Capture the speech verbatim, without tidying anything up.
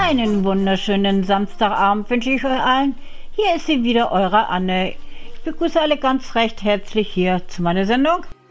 Einen wunderschönen Samstagabend wünsche ich euch allen. Hier ist sie wieder, eure Anne. Ich begrüße alle ganz recht herzlich hier zu meiner Sendung